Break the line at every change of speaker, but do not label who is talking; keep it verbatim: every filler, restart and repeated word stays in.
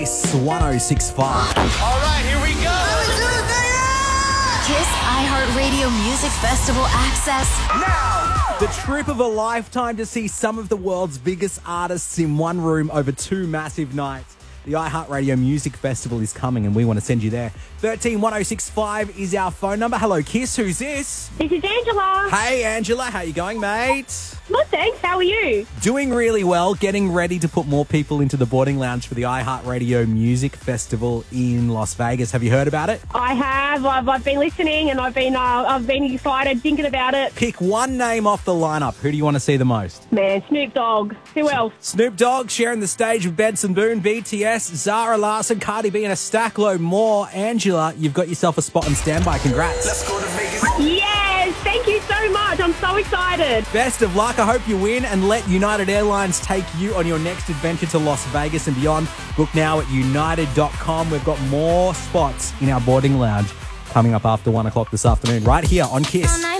It's one oh six point five.
All right, here we go.
Kiss iHeartRadio Music Festival access.
Now, the trip of a lifetime to see some of the world's biggest artists in one room over two massive nights. The iHeartRadio Music Festival is coming and we want to send you there. one three one oh six five is our phone number. Hello, Kiss. Who's this?
This is Angela.
Hey, Angela. How you going, mate?
Good, thanks. How are you?
Doing really well. Getting ready to put more people into the boarding lounge for the iHeartRadio Music Festival in Las Vegas. Have you heard about it?
I have. I've, I've been listening and I've been uh, I've been excited thinking about it.
Pick one name off the lineup. Who do you want to see the most?
Man, Snoop Dogg. Who else?
Snoop Dogg sharing the stage with Benson Boone, B T S, Zara Larsson, Cardi B, and a stack load more. Angela, you've got yourself a spot on standby. Congrats.
Let's go to Vegas.
Yes, thank you so much. I'm so excited.
Best of luck. I hope you win and let United Airlines take you on your next adventure to Las Vegas and beyond. Book now at united dot com. We've got more spots in our boarding lounge coming up after one o'clock this afternoon right here on Kiss.